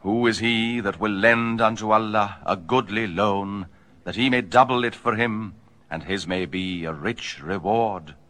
Who is he that will lend unto Allah a goodly loan, that he may double it for him, and his may be a rich reward?